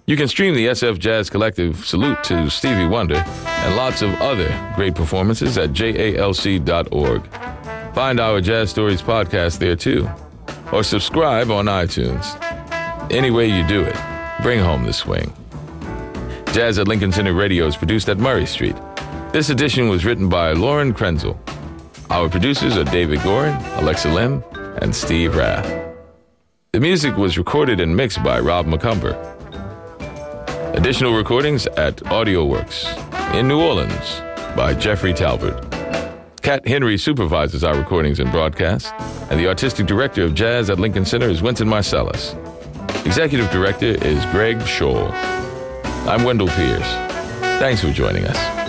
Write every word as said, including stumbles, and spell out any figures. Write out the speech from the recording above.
You can stream the S F Jazz Collective Salute to Stevie Wonder and lots of other great performances at J A L C dot org. Find our Jazz Stories podcast there too, or subscribe on iTunes. Any way you do it, bring home the swing. Jazz at Lincoln Center Radio is produced at Murray Street. This edition was written by Lauren Krenzel. Our producers are David Gorin, Alexa Lim, and Steve Rath. The music was recorded and mixed by Rob McCumber. Additional recordings at AudioWorks in New Orleans by Jeffrey Talbert. Kat Henry supervises our recordings and broadcasts, and the artistic director of Jazz at Lincoln Center is Wynton Marsalis. Executive director is Greg Scholl. I'm Wendell Pierce. Thanks for joining us.